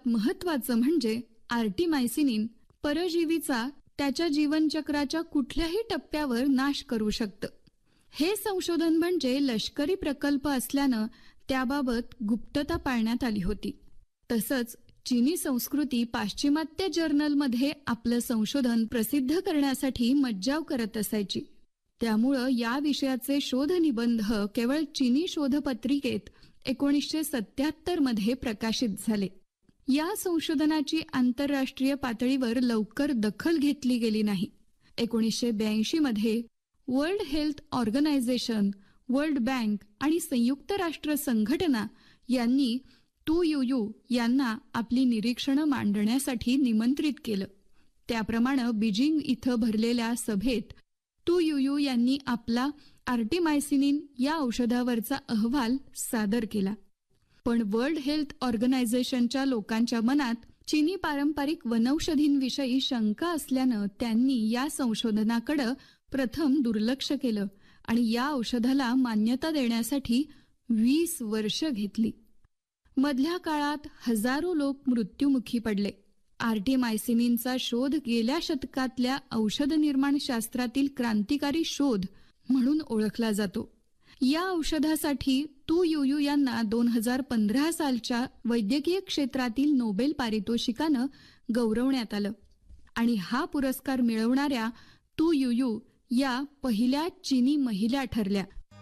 सर्वात महत्त्वाचं म्हणजे आर्टिमायसिनिन परजीवीचा त्याच्या जीवनचक्राच्या कुठल्याही टप्प्यावर नाश करू शकतं. हे संशोधन म्हणजे लष्करी प्रकल्प असल्यानं त्याबाबत गुप्तता पाळण्यात आली होती. तसंच चीनी संस्कृती पाश्चिमात्य जर्नलमध्ये आपलं संशोधन प्रसिद्ध करण्यासाठी मज्जाव करत असायची. त्यामुळं या विषयाचे शोध निबंध केवळ चीनी शोधपत्रिकेत 1977 मध्ये प्रकाशित झाले. या संशोधनाची आंतरराष्ट्रीय पातळीवर लवकर दखल घेतली गेली नाही. 1982 मध्ये world health organisation, world bank आणि संयुक्त राष्ट्र संघटना यांनी तू युयू यांना आपली निरीक्षणं मांडण्यासाठी निमंत्रित केलं. त्याप्रमाणे बीजिंग इथं भरलेल्या सभेत तू युयू यांनी आपला आर्टिमायसिनिन या औषधावरचा अहवाल सादर केला. पण वर्ल्ड हेल्थ ऑर्गनायझेशनच्या लोकांच्या मनात चीनी पारंपरिक वनौषधींविषयी शंका असल्यानं त्यांनी या संशोधनाकडे प्रथम दुर्लक्ष केलं आणि या औषधाला मान्यता देण्यासाठी 20 वर्ष घेतली. मधल्या काळात हजारो लोक मृत्युमुखी पडले. आर्टिमायसिनिनचा शोध गेल्या शतकातल्या औषध निर्माण शास्त्रातील क्रांतिकारी शोध म्हणून ओळखला जातो. या औषधासाठी तू युयू यांना 2015 सालच्या वैद्यकीय क्षेत्रातील नोबेल पारितोषिकानं गौरवण्यात आलं आणि हा पुरस्कार मिळवणाऱ्या तू युयू या पहिल्या चीनी महिला ठरल्या.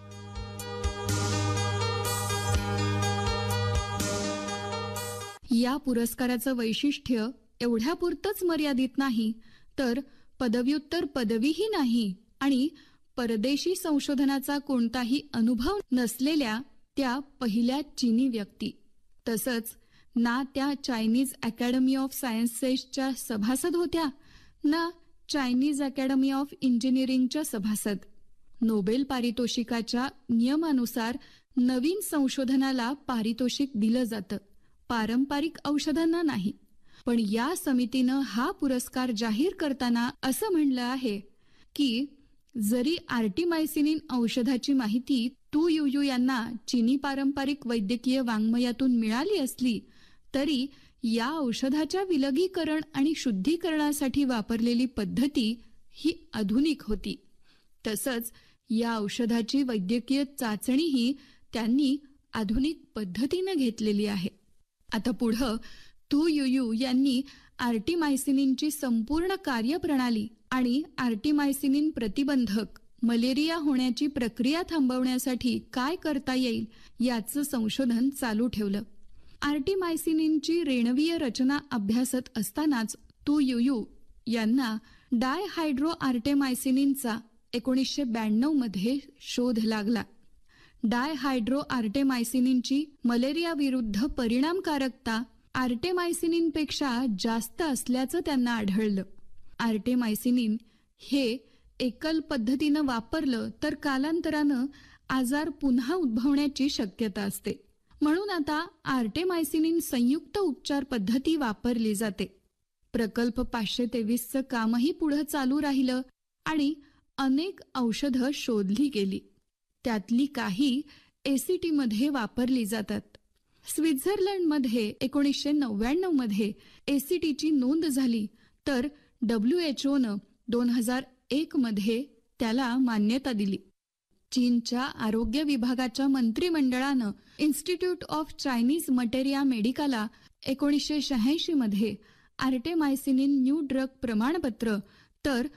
या पुरस्काराचं वैशिष्ट्य एवढ्यापुरतंच मर्यादित नाही, तर पदव्युत्तर पदवीही नाही आणि परदेशी संशोधनाचा कोणताही अनुभव नसलेल्या त्या पहिल्या चीनी व्यक्ती. तसंच ना त्या चायनीज अकॅडमी ऑफ सायन्सेसच्या सभासद होत्या, ना चायनीज अकॅडमी ऑफ इंजिनिअरिंगच्या सभासद. नोबेल पारितोषिकाच्या नियमानुसार नवीन संशोधनाला पारितोषिक दिलं जातं, पारंपरिक औषधांना नाही. पण या समितीनं हा पुरस्कार जाहीर करताना असं म्हणलं आहे की जरी आर्टिमायसिनिन औषधाची माहिती तू युयू यांना चीनी पारंपरिक वैद्यकीय वाङ्मयातून मिळाली असली तरी या औषधाच्या विलगीकरण आणि शुद्धीकरणासाठी वापरलेली पद्धती ही आधुनिक होती. तसंच या औषधाची वैद्यकीय चाचणीही त्यांनी आधुनिक पद्धतीनं घेतलेली आहे. आता पुढं तू युयू यांनी आर्टिमायसिनिनची संपूर्ण कार्यप्रणाली आणि आर्टिमायसिनिन प्रतिबंधक मलेरिया होण्याची प्रक्रिया थांबवण्यासाठी काय करता येईल याचं संशोधन चालू ठेवलं. आर्टिमायसिनिनची रेणवीय रचना अभ्यासत असतानाच तू युयू यांना डायहायड्रो आर्टेमायसिनिनचा 1992 मध्ये शोध लागला. डायहायड्रो आर्टेमायसिनिनची मलेरिया विरुद्ध परिणामकारकता आर्टेमायसिनिनपेक्षा जास्त असल्याचं त्यांना आढळलं. आर्टेमायसिनिन हे एकल पद्धतीनं वापरलं तर कालांतरानं आजार पुन्हा उद्भवण्याची शक्यता असते. म्हणून आता आर्टेमायसिनिन संयुक्त उपचार पद्धती वापरली जाते. प्रकल्प 523चं कामही पुढे चालू राहिलं आणि अनेक औषधं शोधली गेली. त्यातली काही एसीटीमध्ये वापरली जातात. स्वित्झर्लंडमध्ये 1999 मध्ये एसीटीची नोंद झाली, तर WHOनं 2001 मध्ये त्याला मान्यता दिली. चीनच्या आरोग्य विभागाच्या मंत्रिमंडळानं इन्स्टिट्यूट ऑफ चायनीज मटेरिया मेडिकाला 1986 मध्ये आर्टेमायसिनिन न्यू ड्रग प्रमाणपत्र, तर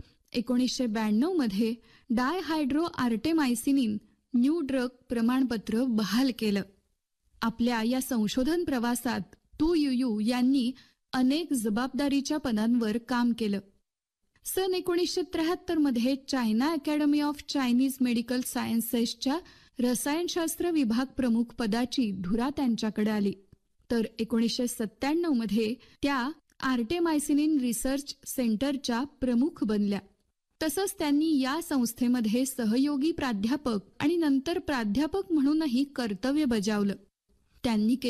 1992 मध्ये डायहायड्रो आर्टेमायसिनिन न्यू ड्रग प्रमाणपत्र बहाल केलं. आपल्या या संशोधन प्रवासात तू युयू यांनी अनेक जबाबदारीच्या पदांवर काम केलं. सन 1973 मध्ये China academy of Chinese medical सायन्सेसच्या रसायनशास्त्र विभाग प्रमुख पदाची धुरा त्यांच्याकडे आली. तर 1997 मध्ये त्या आर्टेमायसिनिन रिसर्च सेंटरच्या प्रमुख बनल्या. तसंच त्यांनी या संस्थेमध्ये सहयोगी प्राध्यापक आणि नंतर प्राध्यापक म्हणूनही कर्तव्य बजावलं. त्यांनी